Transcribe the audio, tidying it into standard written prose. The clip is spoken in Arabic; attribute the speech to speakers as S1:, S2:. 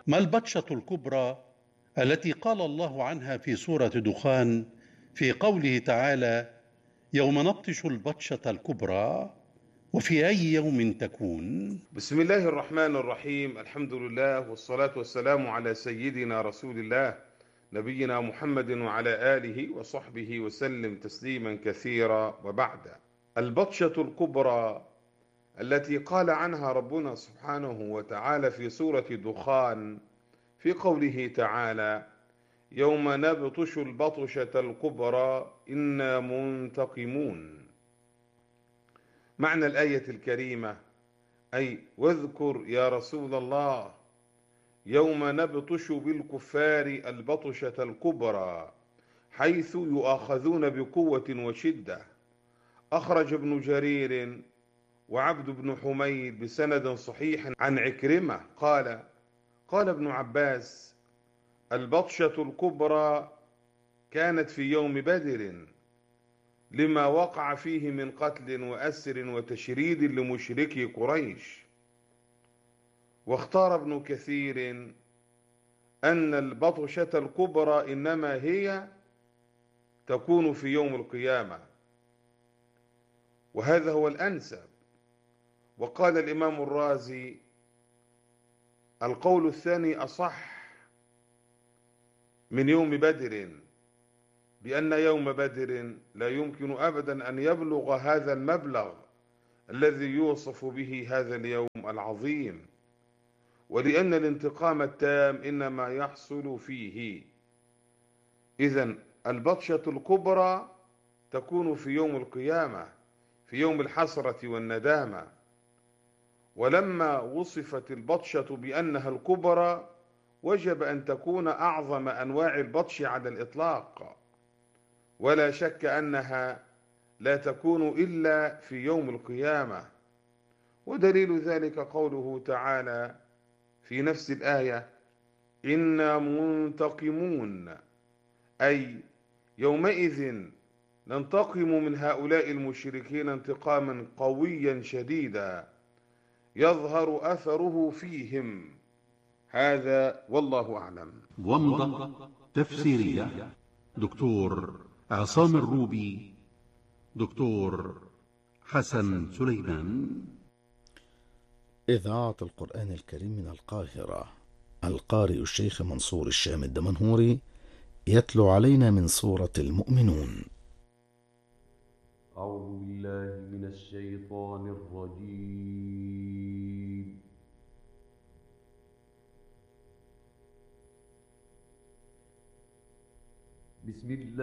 S1: ما البطشة الكبرى التي قال الله عنها في سورة دخان في قوله تعالى: يوم نبطش البطشة الكبرى؟ وفي أي يوم تكون؟
S2: بسم الله الرحمن الرحيم. الحمد لله والصلاة والسلام على سيدنا رسول الله نبينا محمد وعلى آله وصحبه وسلم تسليما كثيرا. وبعد، البطشة الكبرى التي قال عنها ربنا سبحانه وتعالى في سورة دخان في قوله تعالى: يوم نبطش البطشة الكبرى إنا منتقمون. معنى الآية الكريمة أي واذكر يا رسول الله يوم نبطش بالكفار البطشة الكبرى، حيث يؤاخذون بقوة وشدة. أخرج ابن جرير وعبد بن حميد بسند صحيح عن عكرمة قال ابن عباس: البطشة الكبرى كانت في يوم بدر، لما وقع فيه من قتل وأسر وتشريد لمشركي قريش. واختار ابن كثير أن البطشة الكبرى إنما هي تكون في يوم القيامة، وهذا هو الأنسب. وقال الإمام الرازي: القول الثاني أصح من يوم بدر، بأن يوم بدر لا يمكن أبدا أن يبلغ هذا المبلغ الذي يوصف به هذا اليوم العظيم، ولأن الانتقام التام إنما يحصل فيه. إذن البطشة الكبرى تكون في يوم القيامة، في يوم الحسرة والندامة. ولما وصفت البطشة بأنها الكبرى وجب أن تكون أعظم أنواع البطش على الإطلاق، ولا شك أنها لا تكون إلا في يوم القيامة. ودليل ذلك قوله تعالى في نفس الآية: إنا منتقمون، أي يومئذ ننتقم من هؤلاء المشركين انتقاما قويا شديدا يظهر أثره فيهم. هذا والله أعلم.
S1: ومضة تفسيرية دكتور عصام الروبي، دكتور حسن سليمان.
S3: إذاعة القرآن الكريم من القاهرة. القارئ الشيخ منصور الشام الدمنهوري يتلو علينا من سورة المؤمنون.
S4: أعوذ بالله من الشيطان الرجيم. بسم الله